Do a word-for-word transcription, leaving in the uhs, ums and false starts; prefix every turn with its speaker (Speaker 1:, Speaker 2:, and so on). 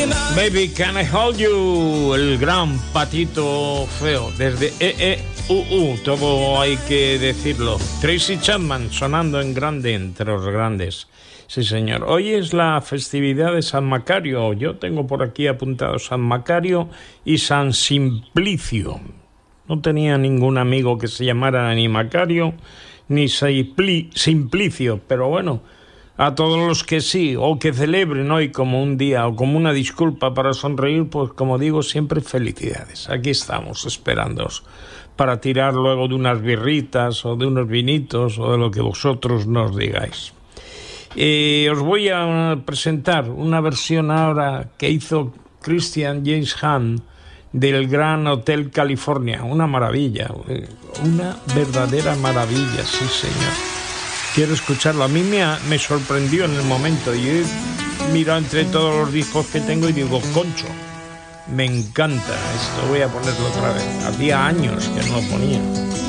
Speaker 1: Baby, can I hold you? El gran Patito Feo, desde E E U U, todo hay que decirlo. Tracy Chapman sonando en grande entre los grandes. Sí, señor. Hoy es la festividad de San Macario. Yo tengo por aquí apuntado San Macario y San Simplicio. No tenía ningún amigo que se llamara ni Macario ni Simplicio, pero bueno, a todos los que sí, o que celebren hoy como un día o como una disculpa para sonreír, pues como digo, siempre felicidades. Aquí estamos esperándoos para tirar luego de unas birritas o de unos vinitos o de lo que vosotros nos digáis. Eh, os voy a presentar una versión ahora que hizo Christian James Hunt del Gran Hotel California. Una maravilla, una verdadera maravilla, sí señor. Quiero escucharlo. A mí me, ha, me sorprendió en el momento. Yo he mirado entre todos los discos que tengo y digo, concho, me encanta esto, voy a ponerlo otra vez. Hacía años que no lo ponía.